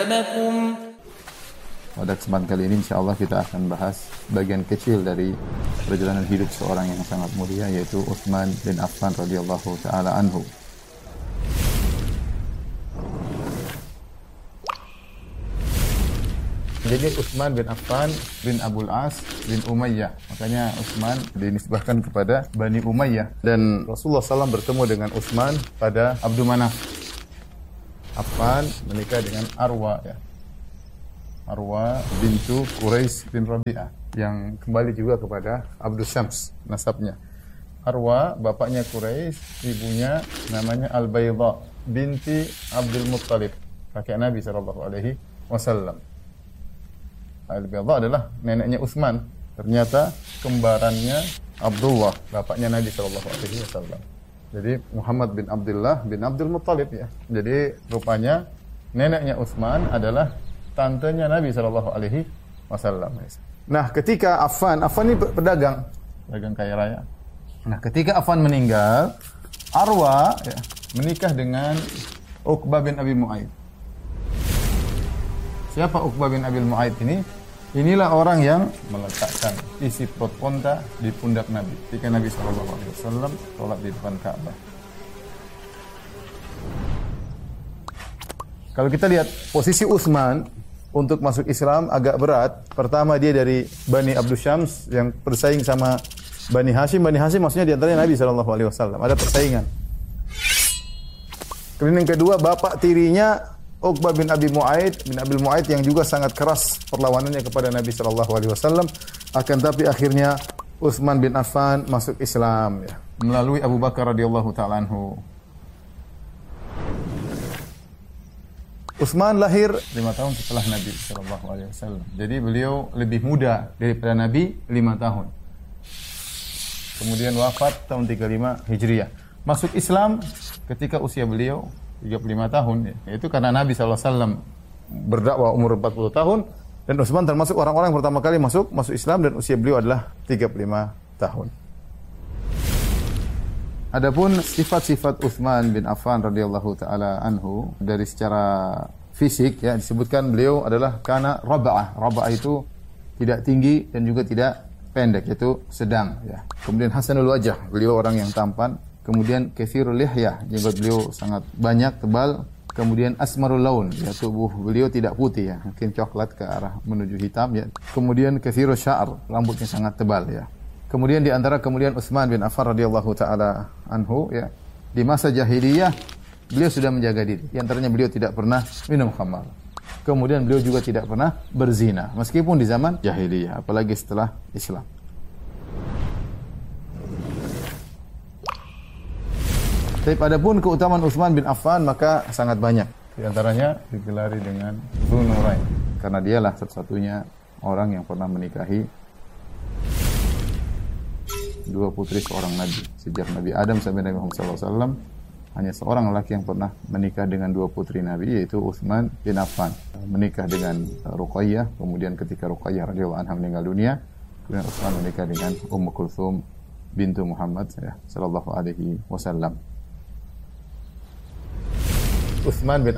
أمامكم. Pada kesempatan kali ini insyaallah kita akan bahas bagian kecil dari perjalanan hidup seorang yang sangat mulia, yaitu Utsman bin Affan radhiyallahu taala anhu. Jadi Utsman bin Affan bin Abul As bin Umayyah. Makanya Utsman dinisbahkan kepada Bani Umayyah. Dan Rasulullah SAW bertemu dengan Utsman pada Abdu Manaf. Affan menikah dengan Arwa, ya. Arwa bintu Quraisy bin Rabi'ah, yang kembali juga kepada Abdus Syams nasabnya. Arwa bapaknya Quraisy, ibunya namanya Al-Bayda binti Abdul Muttalib, kakek Nabi sallallahu alaihi wasallam. Al-Bayda adalah neneknya Utsman. Ternyata kembarannya Abdullah, bapaknya Nabi sallallahu alaihi wasallam. Jadi Muhammad bin Abdullah bin Abdul Muttalib, ya. Jadi rupanya neneknya Utsman adalah tantenya Nabi sallallahu alaihi wasallam. Nah, ketika Affan ini pedagang kaya raya. Nah, ketika Affan meninggal, Arwa, ya, menikah dengan Uqbah bin Abi Mu'aid. Siapa Uqbah bin Abi Mu'aid ini? Inilah orang yang meletakkan isi perut unta di pundak Nabi ketika Nabi sallallahu alaihi wasallam salat di depan Ka'bah. Kalau kita lihat posisi Utsman untuk masuk Islam agak berat. Pertama, dia dari Bani Abdus Syams yang bersaing sama Bani Hashim. Bani Hashim maksudnya di antaranya Nabi sallallahu alaihi wasallam. Ada persaingan. Kemudian yang kedua, bapak tirinya Uqbah bin Abi Mu'aid yang juga sangat keras perlawanannya kepada Nabi sallallahu alaihi wasallam. Akan tapi akhirnya Utsman bin Affan masuk Islam, ya, melalui Abu Bakar radhiyallahu taala anhu. Utsman lahir 5 tahun setelah Nabi sallallahu alaihi wasallam. Jadi beliau lebih muda daripada Nabi 5 tahun. Kemudian wafat tahun 35 Hijriah. Masuk Islam ketika usia beliau 35 tahun, ya. Itu karena Nabi sallallahu alaihi wasallam berdakwah umur 40 tahun dan Utsman termasuk orang-orang yang pertama kali masuk Islam, dan usia beliau adalah 35 tahun. Adapun sifat-sifat Utsman bin Affan radhiyallahu taala anhu dari secara fisik, ya, disebutkan beliau adalah kana raba'ah. Raba'ah itu tidak tinggi dan juga tidak pendek, yaitu sedang, ya. Kemudian hasanul wajah, beliau orang yang tampan. Kemudian katsirul lihyah, jenggot beliau sangat banyak, tebal. Kemudian asmarul laun, ya, tubuh beliau tidak putih, ya, mungkin coklat ke arah menuju hitam, ya. Kemudian katsirus sya'r, rambutnya sangat tebal, ya. Kemudian di antara kemuliaan Utsman bin Affan radhiyallahu taala anhu, ya, di masa jahiliyah beliau sudah menjaga diri. Di antaranya beliau tidak pernah minum khamar. Kemudian beliau juga tidak pernah berzina meskipun di zaman jahiliyah, apalagi setelah Islam. Tapi adapun keutamaan Utsman bin Affan maka sangat banyak. Di antaranya digelari dengan Dzunurain karena dialah satu-satunya orang yang pernah menikahi dua putri seorang nabi. Sejak Nabi Adam sampai Nabi Muhammad SAW, hanya seorang lelaki yang pernah menikah dengan dua putri Nabi, yaitu Utsman bin Affan. Menikah dengan Ruqayyah, kemudian ketika Ruqayyah radhiyallahu anha meninggal dunia, kemudian Utsman menikah dengan Ummu Kulthum bintu Muhammad, ya, sallallahu alaihi wasallam. Utsman bin